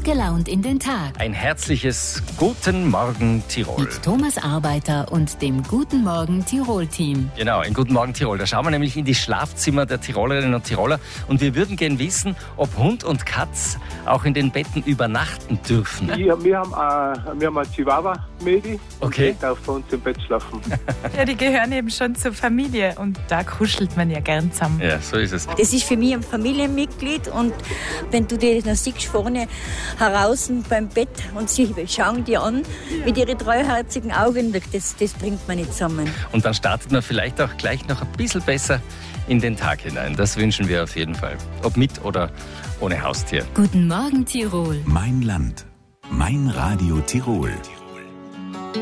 Gut gelaunt in den Tag. Ein herzliches Guten Morgen Tirol. Mit Thomas Arbeiter und dem Guten Morgen Tirol-Team. Genau, ein Guten Morgen Tirol. Da schauen wir nämlich in die Schlafzimmer der Tirolerinnen und Tiroler und wir würden gerne wissen, ob Hund und Katz auch in den Betten übernachten dürfen. Ja, wir haben ein Chihuahua-Mädi. Okay. Die darf bei uns im Bett schlafen. Ja, die gehören eben schon zur Familie und da kuschelt man ja gern zusammen. Ja, so ist es. Das ist für mich ein Familienmitglied und wenn du die dann siehst vorne heraus beim Bett und sie schauen die an mit ihren treuherzigen Augen, das bringt man nicht zusammen. Und dann startet man vielleicht auch gleich noch ein bisschen besser in den Tag hinein. Das wünschen wir auf jeden Fall. Ob mit oder ohne Haustier. Guten Morgen Tirol. Mein Land. Mein Radio Tirol.